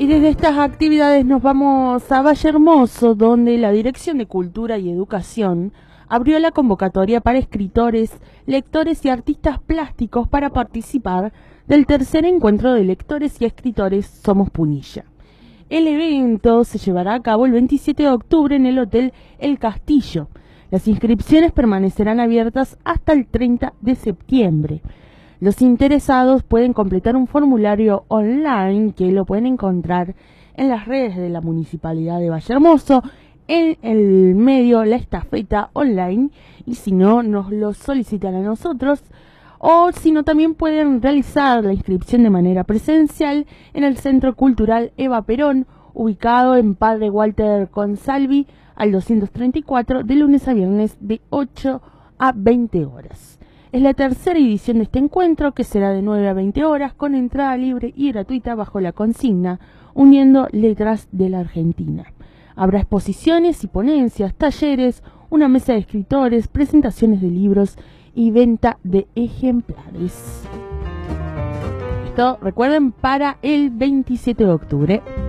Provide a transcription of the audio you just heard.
Y desde estas actividades nos vamos a Valle Hermoso, donde la Dirección de Cultura y Educación abrió la convocatoria para escritores, lectores y artistas plásticos para participar del tercer encuentro de lectores y escritores Somos Punilla. El evento se llevará a cabo el 27 de octubre en el Hotel El Castillo. Las inscripciones permanecerán abiertas hasta el 30 de septiembre. Los interesados pueden completar un formulario online que lo pueden encontrar en las redes de la Municipalidad de Valle Hermoso, en el medio La Estafeta Online, y si no, nos lo solicitan a nosotros, o si no, también pueden realizar la inscripción de manera presencial en el Centro Cultural Eva Perón, ubicado en Padre Walter Consalvi, al 234, de lunes a viernes de 8 a 20 horas. Es la tercera edición de este encuentro, que será de 9 a 20 horas, con entrada libre y gratuita bajo la consigna Uniendo Letras de la Argentina. Habrá exposiciones y ponencias, talleres, una mesa de escritores, presentaciones de libros y venta de ejemplares. Esto, recuerden, para el 27 de octubre.